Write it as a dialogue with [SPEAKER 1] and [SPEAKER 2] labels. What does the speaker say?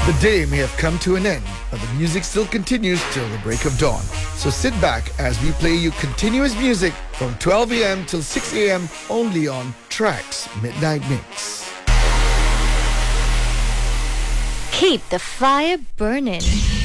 [SPEAKER 1] The day may have come to an end, but the music still continues till the break of dawn. So sit back as we play you continuous music from 12 a.m. till 6 a.m. only on Tracks Midnight Mix.
[SPEAKER 2] Keep the fire burning.